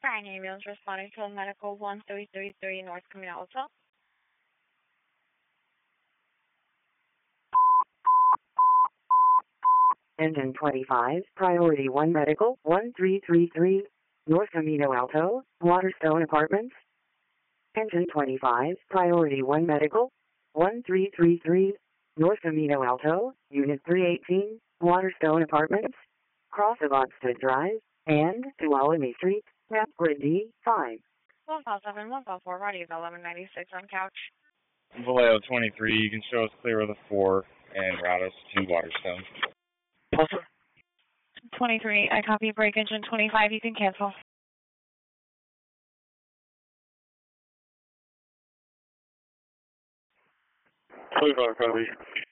Brian Ambulance responding to a medical 1333 North Camino Alto. Engine 25, Priority 1 Medical, 1333, North Camino Alto, Waterstone Apartments. Engine 25, Priority 1 Medical, 1333, North Camino Alto, Unit 318, Waterstone Apartments, cross of Oxted Drive, and Tuolumne Street, map grid D5. 157, 154, Roddy 1196 on couch. Vallejo 23, you can show us clear of the 4 and route us to Waterstone. 23, I copy break engine 25, you can cancel. 25, copy.